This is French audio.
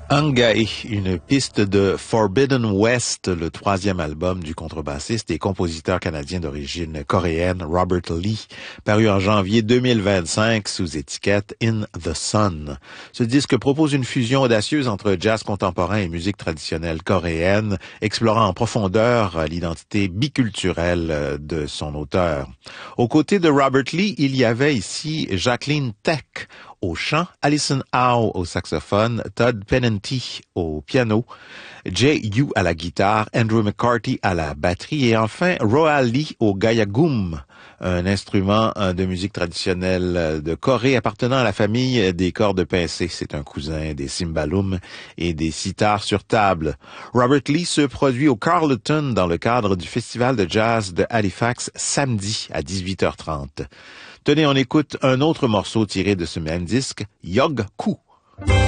Angai, une piste de Forbidden West, le troisième album du contrebassiste et compositeur canadien d'origine coréenne Robert Lee, paru en janvier 2025 sous étiquette In the Sun. Ce disque propose une fusion audacieuse entre jazz contemporain et musique traditionnelle coréenne, explorant en profondeur l'identité biculturelle de son auteur. Aux côtés de Robert Lee, il y avait ici Jacqueline Tech au chant, Alison Howe au saxophone, Todd Pennenty au piano, Jay Yu à la guitare, Andrew McCarthy à la batterie et enfin Roa Lee au gayagum, un instrument de musique traditionnelle de Corée appartenant à la famille des cordes pincées. C'est un cousin des cymbalums et des sitars sur table. Robert Lee se produit au Carleton dans le cadre du festival de jazz de Halifax samedi à 18h30. Tenez, on écoute un autre morceau tiré de ce même disque, Yog Ku.